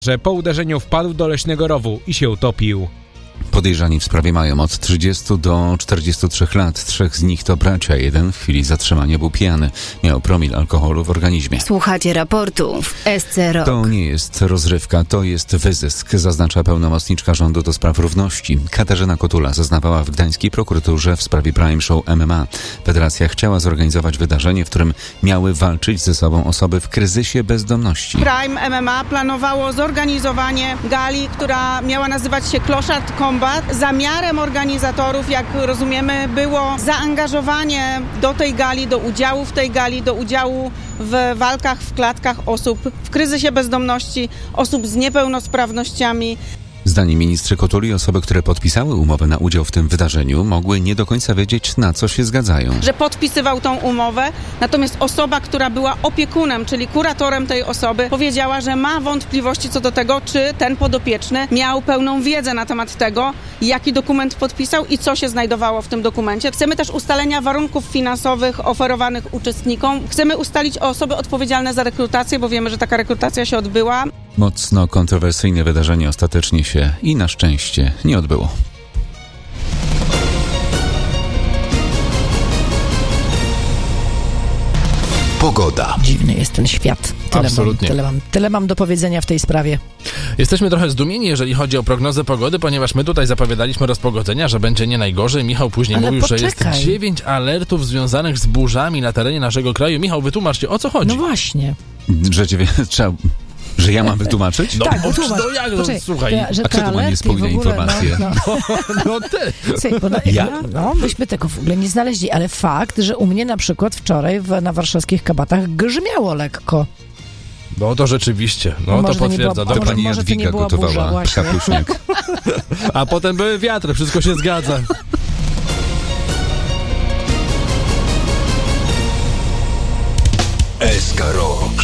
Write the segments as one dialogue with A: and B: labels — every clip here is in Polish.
A: że po uderzeniu wpadł do leśnego rowu i się utopił.
B: Podejrzani w sprawie mają od 30 do 43 lat. 3 z nich to bracia. Jeden w chwili zatrzymania był pijany. Miał promil alkoholu w organizmie.
C: Słuchacie raportu w SC Rock.
B: To nie jest rozrywka, to jest wyzysk, zaznacza pełnomocniczka rządu do spraw równości. Katarzyna Kotula zeznawała w gdańskiej prokuraturze w sprawie Prime Show MMA. Federacja chciała zorganizować wydarzenie, w którym miały walczyć ze sobą osoby w kryzysie bezdomności.
D: Prime MMA planowało zorganizowanie gali, która miała nazywać się Kloszard Combat. Zamiarem organizatorów, jak rozumiemy, było zaangażowanie do tej gali, do udziału w tej gali, do udziału w walkach w klatkach osób w kryzysie bezdomności, osób z niepełnosprawnościami.
B: Zdaniem ministry Kotuli osoby, które podpisały umowę na udział w tym wydarzeniu, mogły nie do końca wiedzieć, na co się zgadzają.
D: Że podpisywał tą umowę, natomiast osoba, która była opiekunem, czyli kuratorem tej osoby, powiedziała, że ma wątpliwości co do tego, czy ten podopieczny miał pełną wiedzę na temat tego, jaki dokument podpisał i co się znajdowało w tym dokumencie. Chcemy też ustalenia warunków finansowych oferowanych uczestnikom. Chcemy ustalić osoby odpowiedzialne za rekrutację, bo wiemy, że taka rekrutacja się odbyła.
B: Mocno kontrowersyjne wydarzenie ostatecznie się i na szczęście nie odbyło.
E: Pogoda.
F: Dziwny jest ten świat.
G: Absolutnie.
F: Tyle mam do powiedzenia w tej sprawie.
G: Jesteśmy trochę zdumieni, jeżeli chodzi o prognozę pogody, ponieważ my tutaj zapowiadaliśmy rozpogodzenia, że będzie nie najgorzej. Michał później mówił, że jest 9 alertów związanych z burzami na terenie naszego kraju. Michał, wytłumaczcie, o co chodzi?
F: No właśnie.
B: Że ja mam wytłumaczyć?
F: No, tak,
G: słuchaj.
B: A kto tu ma niespójne informacje?
G: No ty.
F: Myśmy tego w ogóle nie znaleźli, ale fakt, że u mnie na przykład wczoraj na warszawskich Kabatach grzmiało lekko.
G: No to rzeczywiście, to potwierdza.
B: To pani Jadwiga gotowała kapuśniak.
G: A potem były wiatry, wszystko się zgadza.
E: SK Rock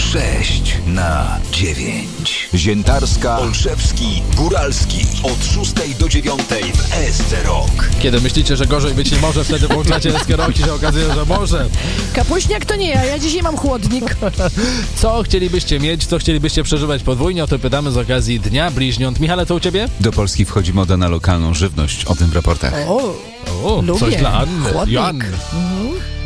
E: 6/9. Ziętarska, Olszewski, Góralski. Od 6 do 9 w SC Rock.
G: Kiedy myślicie, że gorzej być nie może, wtedy włączacie SK Rock i się okazuje, że może.
F: Kapuśniak to nie ja dzisiaj mam chłodnik.
G: Co chcielibyście mieć, co chcielibyście przeżywać podwójnie? O to pytamy z okazji Dnia Bliźniąt. Michale, co u ciebie?
B: Do Polski wchodzi moda na lokalną żywność. O tym w raportach.
F: Lubię.
G: Coś dla Anny.
F: Chłodnik.
G: Joanny.